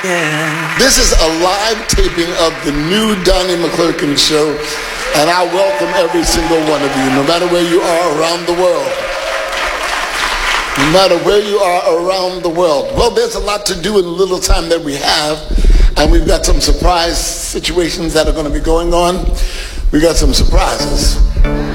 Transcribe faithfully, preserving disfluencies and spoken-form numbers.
This is a live taping of the new Donnie McClurkin show, and I welcome every single one of you, no matter where you are around the world. No matter where you are around the world. Well, there's a lot to do in the little time that we have, and we've got some surprise situations that are going to be going on. We got some surprises.